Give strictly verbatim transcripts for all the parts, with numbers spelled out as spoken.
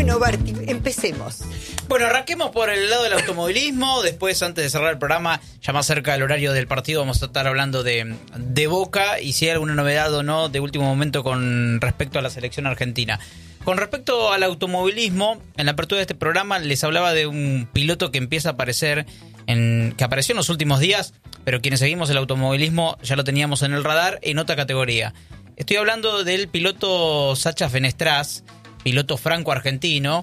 Bueno, Barti, empecemos. Bueno, arranquemos por el lado del automovilismo. Después, antes de cerrar el programa, ya más cerca del horario del partido, vamos a estar hablando de, de Boca y si hay alguna novedad o no de último momento con respecto a la selección argentina. Con respecto al automovilismo, en la apertura de este programa les hablaba de un piloto que empieza a aparecer, en, que apareció en los últimos días, pero quienes seguimos el automovilismo ya lo teníamos en el radar en otra categoría. Estoy hablando del piloto Sacha Fenestraz, piloto franco-argentino,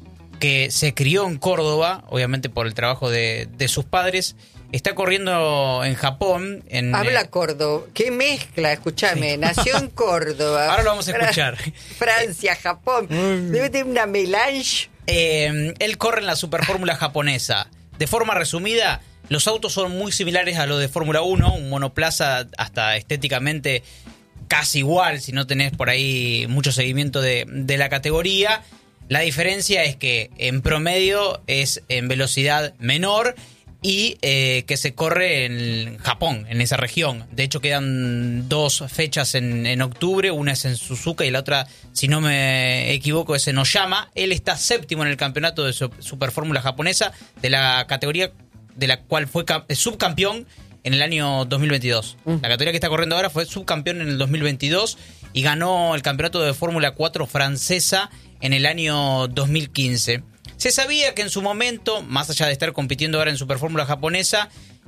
que se crió en Córdoba, obviamente por el trabajo de, de sus padres. Está corriendo en Japón. En, Habla eh, Córdoba. ¿Qué mezcla? Escúchame. Sí. Nació en Córdoba. Ahora lo vamos a escuchar. Francia, Japón. Debe tener una melange. Eh, él corre en la Superfórmula japonesa. De forma resumida, los autos son muy similares a los de Fórmula uno. Un monoplaza hasta estéticamente casi igual, si no tenés por ahí mucho seguimiento de, de la categoría. La diferencia es que en promedio es en velocidad menor y eh, que se corre en Japón, en esa región. De hecho, quedan dos fechas en, en octubre. Una es en Suzuka y la otra, si no me equivoco, es en Oyama. Él está séptimo en el campeonato de Superfórmula japonesa, de la categoría de la cual fue subcampeón en el año dos mil veintidós. Uh. La categoría que está corriendo ahora fue subcampeón en el dos mil veintidós y ganó el campeonato de Fórmula cuatro francesa en el año dos mil quince. Se sabía que en su momento, más allá de estar compitiendo ahora en Superfórmula japonesa,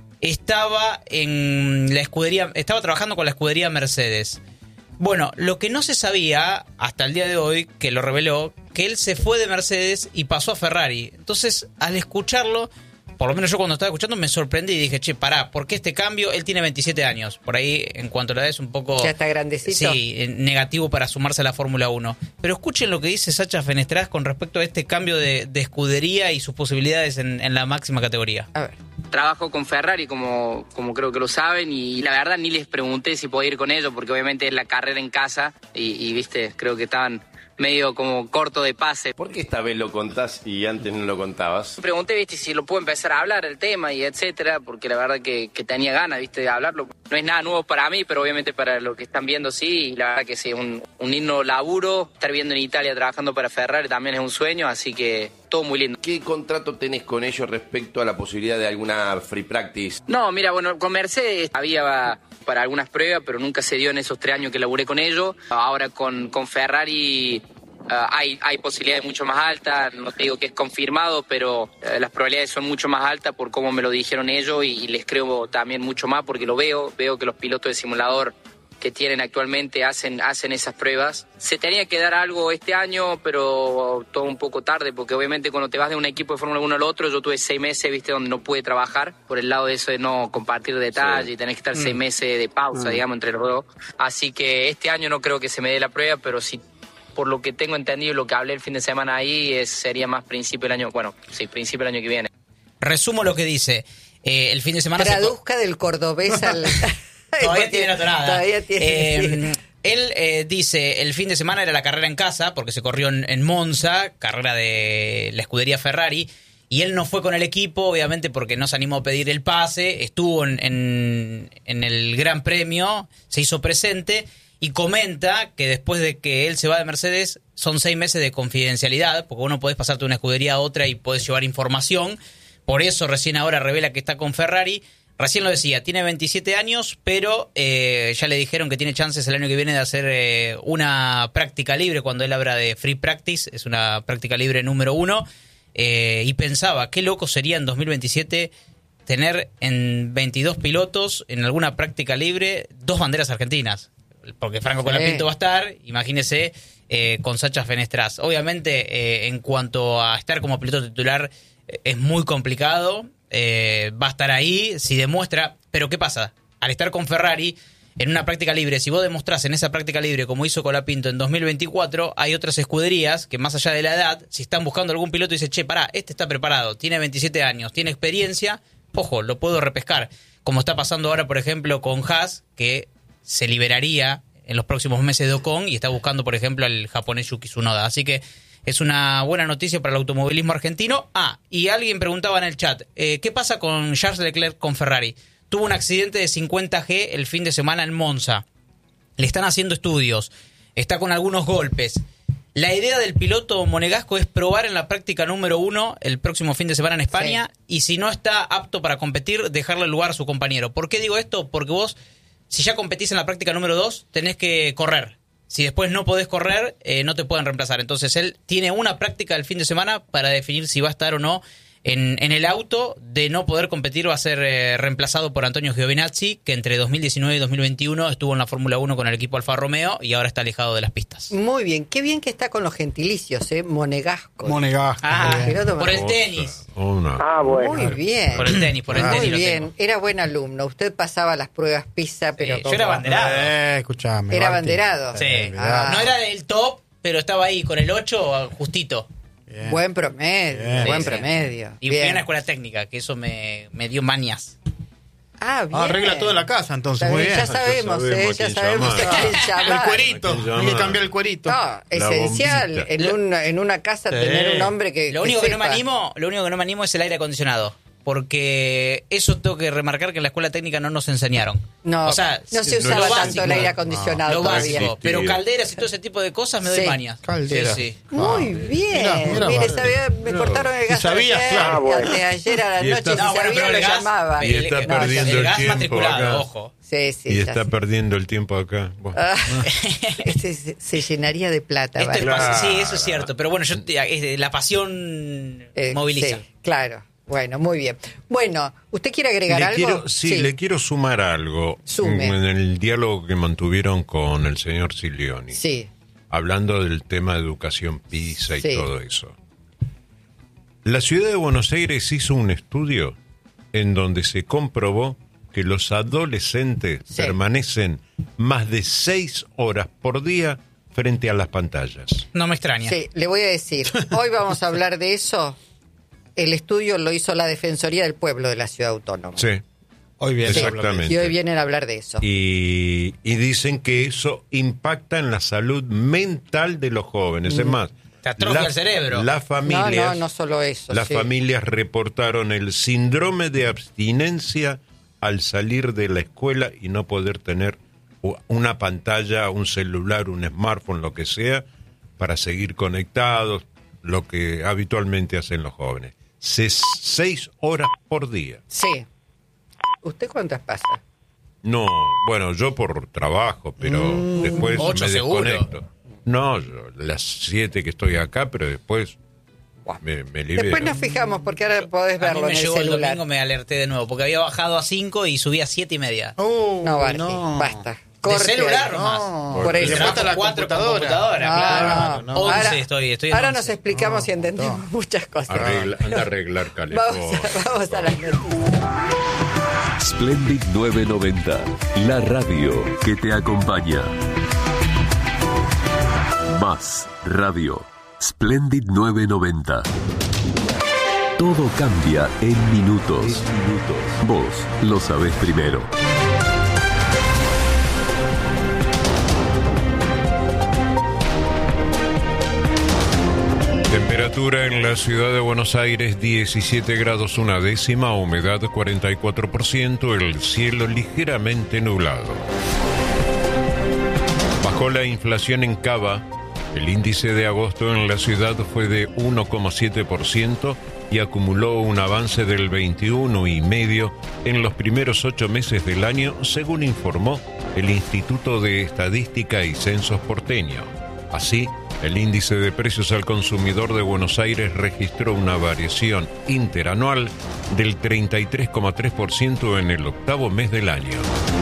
estaba en la escudería, estaba trabajando con la escudería Mercedes. Bueno, lo que no se sabía hasta el día de hoy, que lo reveló, que él se fue de Mercedes y pasó a Ferrari. Entonces, al escucharlo, por lo menos yo cuando estaba escuchando me sorprendí y dije, che, pará, ¿por qué este cambio? Él tiene veintisiete años, por ahí en cuanto a la edad es un poco... Ya está grandecito. Sí, negativo para sumarse a la Fórmula uno. Pero escuchen lo que dice Sacha Fenestraz con respecto a este cambio de, de escudería y sus posibilidades en, en la máxima categoría. A ver. Trabajo con Ferrari, como, como creo que lo saben, y la verdad ni les pregunté si podía ir con ellos, porque obviamente es la carrera en casa, y, y viste, creo que estaban medio como corto de pase. ¿Por qué esta vez lo contás y antes no lo contabas? Pregunté, viste, si lo puedo empezar a hablar, el tema y etcétera, porque la verdad que, que tenía ganas, viste, de hablarlo. No es nada nuevo para mí, pero obviamente para los que están viendo sí, y la verdad que sí, un, un lindo laburo. Estar viendo en Italia trabajando para Ferrari también es un sueño, así que todo muy lindo. ¿Qué contrato tenés con ellos respecto a la posibilidad de alguna free practice? No, mira, bueno, con Mercedes había para algunas pruebas, pero nunca se dio en esos tres años que laburé con ellos. Ahora con, con Ferrari... Uh, hay, hay posibilidades mucho más altas, no te digo que es confirmado, pero uh, las probabilidades son mucho más altas por cómo me lo dijeron ellos y, y les creo también mucho más porque lo veo, veo que los pilotos de simulador que tienen actualmente hacen, hacen esas pruebas. Se tenía que dar algo este año, pero todo un poco tarde, porque obviamente cuando te vas de un equipo de Fórmula uno al otro, yo tuve seis meses, viste, donde no pude trabajar, por el lado de eso de no compartir detalles, sí. Y tenés que estar mm. seis meses de pausa, mm. digamos, entre los dos. Así que este año no creo que se me dé la prueba, pero sí, por lo que tengo entendido y lo que hablé el fin de semana ahí, es, sería más principio del año, bueno, sí, principio del año que viene. Resumo lo que dice. Eh, el fin de semana... Traduzca se... del cordobés al... Todavía tiene la tonada. Todavía tiene... Eh, él eh, dice, el fin de semana era la carrera en casa, porque se corrió en, en Monza, carrera de la escudería Ferrari, y él no fue con el equipo, obviamente porque no se animó a pedir el pase, estuvo en, en, en el Gran Premio, se hizo presente... Y comenta que después de que él se va de Mercedes son seis meses de confidencialidad, porque uno podés pasarte de una escudería a otra y podés llevar información. Por eso recién ahora revela que está con Ferrari. Recién lo decía, tiene veintisiete años, pero eh, ya le dijeron que tiene chances el año que viene de hacer eh, una práctica libre. Cuando él habla de free practice, es una práctica libre número uno. Eh, y pensaba, qué loco sería en dos mil veintisiete tener en veintidós pilotos, en alguna práctica libre, dos banderas argentinas. Porque Franco sí. Colapinto va a estar, imagínese, eh, con Sacha Fenestraz. Obviamente, eh, en cuanto a estar como piloto titular, eh, es muy complicado. Eh, va a estar ahí, si demuestra. Pero ¿qué pasa? Al estar con Ferrari, en una práctica libre, si vos demostrás en esa práctica libre, como hizo Colapinto en dos mil veinticuatro, hay otras escuderías que más allá de la edad, si están buscando algún piloto y dice, che, pará, este está preparado, tiene veintisiete años, tiene experiencia, ojo, lo puedo repescar. Como está pasando ahora, por ejemplo, con Haas, que se liberaría en los próximos meses de Ocon y está buscando, por ejemplo, al japonés Yuki Tsunoda. Así que es una buena noticia para el automovilismo argentino. Ah, y alguien preguntaba en el chat, eh, ¿qué pasa con Charles Leclerc con Ferrari? Tuvo un accidente de cincuenta G el fin de semana en Monza. Le están haciendo estudios. Está con algunos golpes. La idea del piloto monegasco es probar en la práctica número uno el próximo fin de semana en España sí. y si no está apto para competir, dejarle el lugar a su compañero. ¿Por qué digo esto? Porque vos, si ya competís en la práctica número dos, tenés que correr. Si después no podés correr, eh, no te pueden reemplazar. Entonces él tiene una práctica el fin de semana para definir si va a estar o no en, en el auto. De no poder competir va a ser eh, reemplazado por Antonio Giovinazzi, que entre dos mil diecinueve y dos mil veintiuno estuvo en la Fórmula uno con el equipo Alfa Romeo y ahora está alejado de las pistas. Muy bien, qué bien que está con los gentilicios, ¿eh? Monegasco. Monegasco. Ah, Piloto por el monegasco. tenis. Una. Ah, bueno. Muy bien. Por el tenis, por el Muy tenis lo bien, tengo. era buen alumno. Usted pasaba las pruebas PISA, pero... Sí, yo era abanderado. Eh, escuchame. Era Barty. abanderado. Sí. Ah. No era del top, pero estaba ahí con el ocho justito. Bien. Buen promedio, Bien. buen Sí, sí. promedio. Y fui a Bien. una escuela técnica, que eso me, me dio manias. Ah, bien. Ah, arregla todo en la casa, entonces. Está Muy bien, bien. Ya sabemos, Ya eh, sabemos ya quién sabemos a llamar. quién El llamar. cuerito. ¿Quién llama? Hay que cambiar el cuerito. No, esencial bombita. en una, en una casa Sí. tener un hombre que Lo que único que no me sepa. animo, lo único que no me animo es el aire acondicionado. Porque eso tengo que remarcar que en la escuela técnica no nos enseñaron. No, o sea, no se lo usaba básico, tanto el aire acondicionado Lo todavía. básico, pero calderas y todo ese tipo de cosas me doy Sí. manias. Caldera. Sí, sí. Muy bien. Mirá, mirá, Mire, Barty. sabía, me Mirá. cortaron el Y gas sabías, ayer, claro. Ah, bueno. de ayer a la Y noche, está- si No, bueno, sabía pero lo el gas- llamaba. Y está el- perdiendo el el gas tiempo matriculado, acá. ojo. Sí, sí, Y ya está sé. perdiendo el tiempo acá. Bueno. Ah, este se, se llenaría de plata. Esto es Barty. pas- Claro. sí, eso es cierto. Pero bueno, yo eh, la pasión Eh, moviliza. Sí, claro. Bueno, muy bien. Bueno, ¿usted quiere agregar Le algo? quiero, sí, le quiero sumar algo Sume. en el diálogo que mantuvieron con el señor Silioni, Sí, hablando del tema de educación PISA y Sí. todo eso. La ciudad de Buenos Aires hizo un estudio en donde se comprobó que los adolescentes Sí. permanecen más de seis horas por día frente a las pantallas. No me extraña. sí, le voy a decir. Hoy vamos a hablar de eso. El estudio lo hizo la Defensoría del Pueblo de la Ciudad Autónoma. Sí, Hoy viene. Sí. exactamente. Y hoy vienen a hablar de eso. Y, y dicen que eso impacta en la salud mental de los jóvenes. Es más, Te atrofia la- el cerebro. Las No, familias, no, no solo eso. las sí. familias reportaron el síndrome de abstinencia al salir de la escuela y no poder tener u- una pantalla, un celular, un smartphone, lo que sea, para seguir conectados, lo que habitualmente hacen los jóvenes. Ses- seis horas por día. Sí. ¿Usted cuántas pasa? No, bueno, yo por trabajo, pero Mm, después ocho me seguro. desconecto. No, yo las siete que estoy acá, pero después me, me libero. Después nos fijamos porque ahora podés A mí verlo me en el llegó el celular. domingo, me alerté de nuevo, porque había bajado a cinco y subí a siete y media. Oh, No, Barty, no. basta. De Corte celular ahí. nomás. No, Porque por le eso. falta la cuatro con computadora. computadora, No, claro. no. once Ahora- estoy, estoy en Ahora once. nos explicamos y entendemos muchas cosas. Arregla- anda a arreglar Vamos calefón. a, vamos a las noticias. Splendid novecientos noventa, la radio que te acompaña. Más radio. Splendid novecientos noventa. Todo cambia en minutos. Vos lo sabés primero. Temperatura en la ciudad de Buenos Aires, diecisiete grados una décima, humedad cuarenta y cuatro por ciento, el cielo ligeramente nublado. Bajó la inflación en Cava. El índice de agosto en la ciudad fue de uno coma siete por ciento y acumuló un avance del veintiuno coma cinco por ciento en los primeros ocho meses del año, según informó el Instituto de Estadística y Censos porteño. Así, el índice de precios al consumidor de Buenos Aires registró una variación interanual del treinta y tres coma tres por ciento en el octavo mes del año.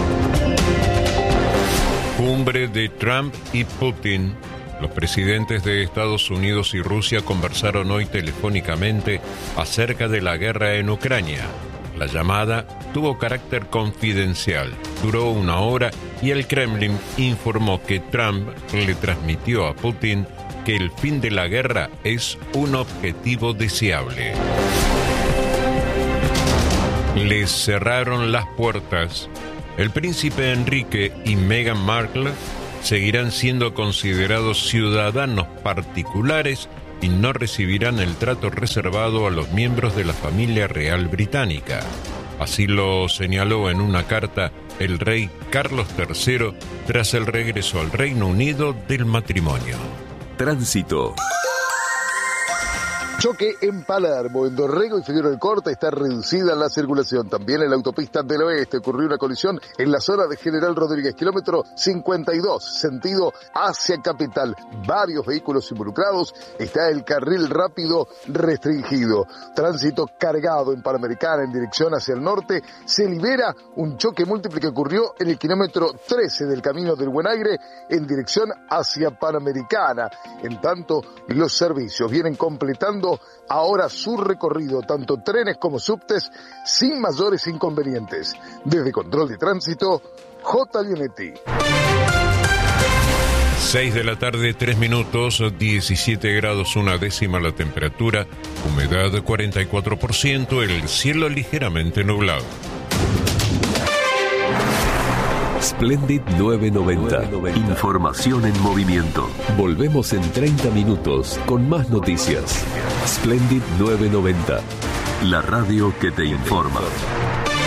Cumbre de Trump y Putin. Los presidentes de Estados Unidos y Rusia conversaron hoy telefónicamente acerca de la guerra en Ucrania. La llamada tuvo carácter confidencial, duró una hora y el Kremlin informó que Trump le transmitió a Putin que el fin de la guerra es un objetivo deseable. Les cerraron las puertas. El príncipe Enrique y Meghan Markle seguirán siendo considerados ciudadanos particulares y no recibirán el trato reservado a los miembros de la familia real británica. Así lo señaló en una carta el rey Carlos tercero tras el regreso al Reino Unido del matrimonio. Tránsito. Choque en Palermo, en Dorrego y Figueroa del Corte está reducida la circulación. También en la autopista del Oeste ocurrió una colisión en la zona de General Rodríguez, kilómetro cincuenta y dos, sentido hacia Capital. Varios vehículos involucrados, está el carril rápido restringido. Tránsito cargado en Panamericana en dirección hacia el norte. Se libera un choque múltiple que ocurrió en el kilómetro trece del Camino del Buen Aire en dirección hacia Panamericana. En tanto, los servicios vienen completando ahora su recorrido, tanto trenes como subtes, sin mayores inconvenientes. Desde Control de Tránsito, J. Leonetti. seis de la tarde, tres minutos, diecisiete grados, una décima la temperatura, humedad cuarenta y cuatro por ciento, el cielo ligeramente nublado. Splendid novecientos noventa. Información en movimiento. Volvemos en treinta minutos con más noticias. Splendid novecientos noventa. La radio que te informa.